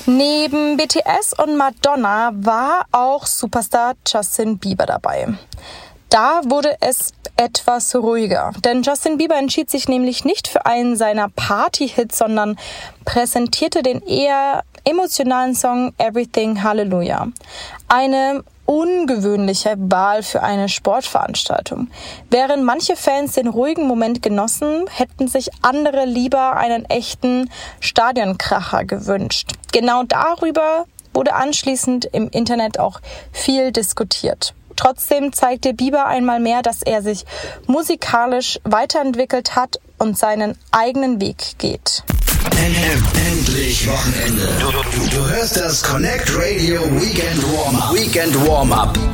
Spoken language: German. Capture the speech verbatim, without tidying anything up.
Neben B T S und Madonna war auch Superstar Justin Bieber dabei. Da wurde es etwas ruhiger, denn Justin Bieber entschied sich nämlich nicht für einen seiner Party-Hits, sondern präsentierte den eher emotionalen Song Everything Hallelujah. Eine ungewöhnliche Wahl für eine Sportveranstaltung. Während manche Fans den ruhigen Moment genossen, hätten sich andere lieber einen echten Stadionkracher gewünscht. Genau darüber wurde anschließend im Internet auch viel diskutiert. Trotzdem zeigte Bieber einmal mehr, dass er sich musikalisch weiterentwickelt hat und seinen eigenen Weg geht. Endlich Wochenende. Du, du, du hörst das Connect Radio Weekend Warm-Up. Weekend Warm-Up.